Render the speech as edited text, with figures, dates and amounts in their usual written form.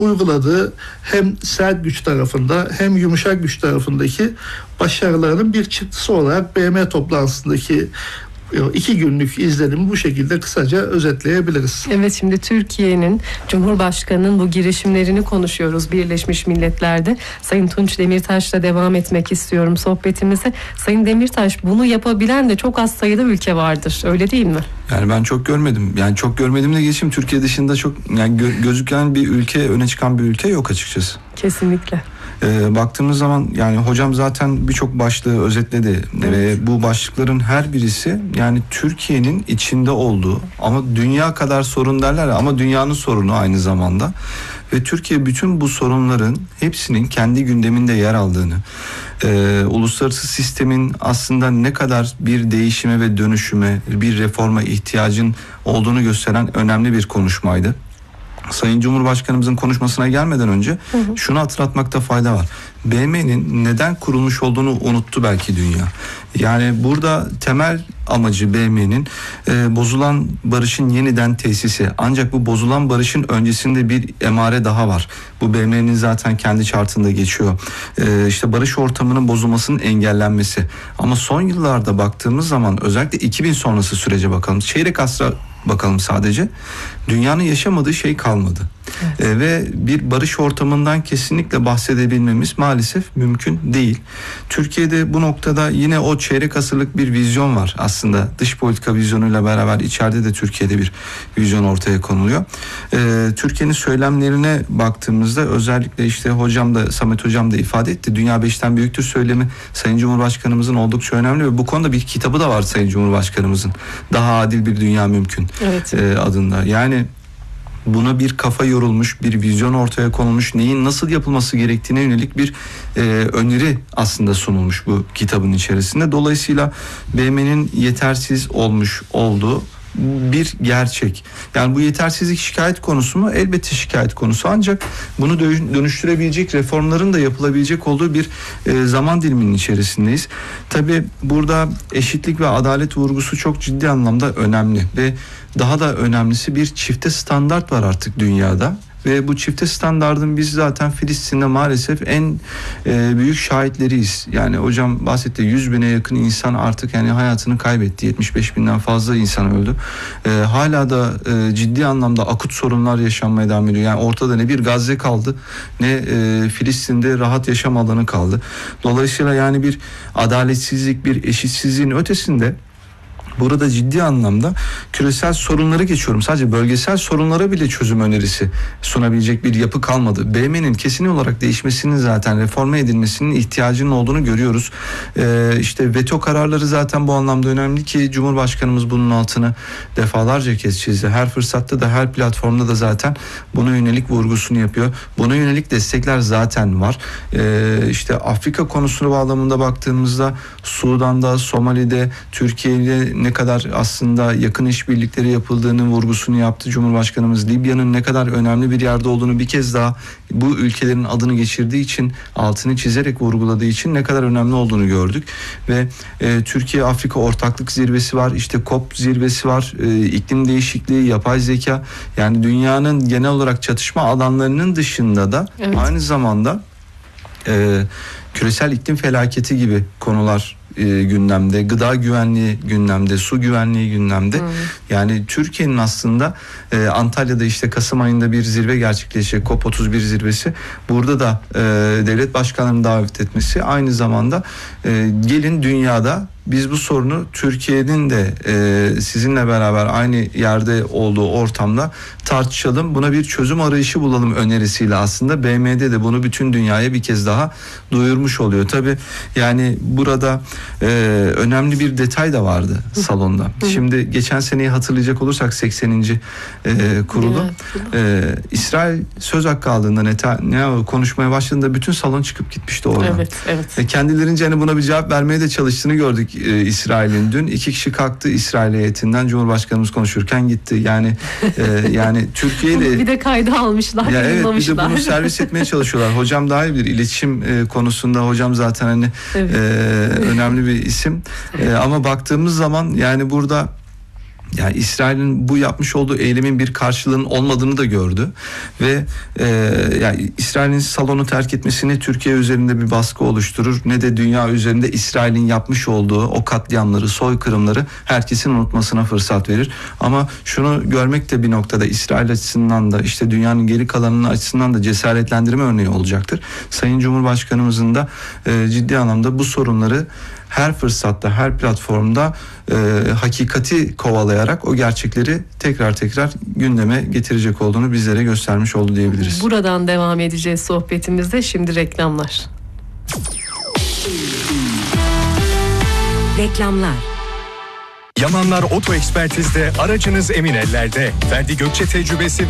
uyguladığı hem sert güç tarafında hem yumuşak güç tarafındaki başarılarının bir çıktısı olarak BM toplantısındaki 2 günlük izlenimi bu şekilde kısaca özetleyebiliriz. Evet, şimdi Türkiye'nin Cumhurbaşkanı'nın bu girişimlerini konuşuyoruz Birleşmiş Milletler'de. Sayın Tunç Demirtaş'la devam etmek istiyorum sohbetimize. Sayın Demirtaş, bunu yapabilen de çok az sayıda ülke vardır, öyle değil mi? Yani ben çok görmedim. Yani çok görmedim de geçeyim. Türkiye dışında çok gözüken bir ülke, öne çıkan bir ülke yok açıkçası. Kesinlikle. Baktığımız zaman yani hocam zaten birçok başlığı özetledi. Evet. Bu başlıkların her birisi yani Türkiye'nin içinde olduğu ama dünya kadar sorun derler ama dünyanın sorunu aynı zamanda. Ve Türkiye bütün bu sorunların hepsinin kendi gündeminde yer aldığını, uluslararası sistemin aslında ne kadar bir değişime ve dönüşüme, bir reforma ihtiyacın olduğunu gösteren önemli bir konuşmaydı. Sayın Cumhurbaşkanımızın konuşmasına gelmeden önce şunu hatırlatmakta fayda var. BM'nin neden kurulmuş olduğunu unuttu belki dünya. Yani burada temel amacı BM'nin bozulan barışın yeniden tesisi. Ancak bu bozulan barışın öncesinde bir emare daha var. Bu BM'nin zaten kendi chartında geçiyor. İşte barış ortamının bozulmasının engellenmesi. Ama son yıllarda baktığımız zaman özellikle 2000 sonrası sürece bakalım. Çeyrek asra bakalım sadece. Dünyanın yaşamadığı şey kalmadı. Evet. Ve bir barış ortamından kesinlikle bahsedebilmemiz maalesef mümkün değil. Türkiye'de bu noktada yine o çeyrek asırlık bir vizyon var aslında. Dış politika vizyonuyla beraber içeride de Türkiye'de bir vizyon ortaya konuluyor. Türkiye'nin söylemlerine baktığımızda özellikle işte hocam da Samet hocam da ifade etti. Dünya 5'ten büyüktür söylemi Sayın Cumhurbaşkanımızın oldukça önemli ve bu konuda bir kitabı da var Sayın Cumhurbaşkanımızın. Daha adil bir dünya mümkün. Evet. Adında. Yani buna bir kafa yorulmuş, bir vizyon ortaya konulmuş, neyin nasıl yapılması gerektiğine yönelik bir öneri aslında sunulmuş bu kitabın içerisinde. Dolayısıyla BM'nin yetersiz olmuş olduğu bir gerçek. Yani bu yetersizlik şikayet konusu mu? Elbette şikayet konusu, ancak bunu dönüştürebilecek reformların da yapılabilecek olduğu bir zaman diliminin içerisindeyiz. Tabii burada eşitlik ve adalet vurgusu çok ciddi anlamda önemli ve daha da önemlisi bir çifte standart var artık dünyada. Ve bu çifte standardın biz zaten Filistin'de maalesef en büyük şahitleriyiz. Yani hocam bahsetti, 100 bine yakın insan artık yani hayatını kaybetti. 75 binden fazla insan öldü. Hala da ciddi anlamda akut sorunlar yaşanmaya devam ediyor. Yani ortada ne bir Gazze kaldı ne Filistin'de rahat yaşam alanı kaldı. Dolayısıyla yani bir adaletsizlik, bir eşitsizliğin ötesinde burada ciddi anlamda küresel sorunları geçiyorum. Sadece bölgesel sorunlara bile çözüm önerisi sunabilecek bir yapı kalmadı. BM'nin kesin olarak değişmesinin, zaten reforme edilmesinin ihtiyacının olduğunu görüyoruz. İşte veto kararları zaten bu anlamda önemli ki Cumhurbaşkanımız bunun altını defalarca kez çizdi. Her fırsatta da her platformda da zaten buna yönelik vurgusunu yapıyor. Buna yönelik destekler zaten var. İşte Afrika konusunu bağlamında baktığımızda Sudan'da, Somali'de, Türkiye'yle ne kadar aslında yakın işbirlikleri yapıldığını vurgusunu yaptı Cumhurbaşkanımız. Libya'nın ne kadar önemli bir yerde olduğunu bir kez daha bu ülkelerin adını geçirdiği için, altını çizerek vurguladığı için ne kadar önemli olduğunu gördük. Ve Türkiye-Afrika ortaklık zirvesi var, işte COP zirvesi var, iklim değişikliği, yapay zeka, yani dünyanın genel olarak çatışma alanlarının dışında da aynı zamanda küresel iklim felaketi gibi konular gündemde, gıda güvenliği gündemde, su güvenliği gündemde. Yani Türkiye'nin aslında Antalya'da işte Kasım ayında bir zirve gerçekleşecek, COP31 zirvesi. Burada da devlet başkanlarını davet etmesi, aynı zamanda gelin dünyada biz bu sorunu Türkiye'nin de sizinle beraber aynı yerde olduğu ortamda tartışalım, buna bir çözüm arayışı bulalım önerisiyle aslında BM'de de bunu bütün dünyaya bir kez daha duyurmuş oluyor. Tabii yani burada önemli bir detay da vardı salonda. Şimdi geçen seneyi hatırlayacak olursak 80. kurulu İsrail söz hakkı aldığında Netanyahu konuşmaya başladığında bütün salon çıkıp gitmişti oradan. Evet. Kendilerince hani buna bir cevap vermeye de çalıştığını gördük İsrail'in. Dün 2 kişi kalktı İsrail heyetinden, Cumhurbaşkanımız konuşurken gitti. Yani yani Türkiye ile bir de kayda almışlar. Ya evet, bir de bunu servis etmeye çalışıyorlar. Hocam daha iyi bir iletişim konusunda, hocam zaten hani önemli bir isim. Ama baktığımız zaman yani burada Yani İsrail'in bu yapmış olduğu eylemin bir karşılığının olmadığını da gördü ve yani İsrail'in salonu terk etmesi ne Türkiye üzerinde bir baskı oluşturur ne de dünya üzerinde İsrail'in yapmış olduğu o katliamları, soykırımları herkesin unutmasına fırsat verir. Ama şunu görmek de bir noktada İsrail açısından da işte dünyanın geri kalanının açısından da cesaretlendirme örneği olacaktır. Sayın Cumhurbaşkanımızın da ciddi anlamda bu sorunları her fırsatta, her platformda hakikati kovalayarak o gerçekleri tekrar gündeme getirecek olduğunu bizlere göstermiş oldu diyebiliriz. Buradan devam edeceğiz sohbetimizde. Şimdi reklamlar. Reklamlar. Yamanlar Oto Ekspertiz'de aracınız emin ellerde. Ferdi Gökçe tecrübesi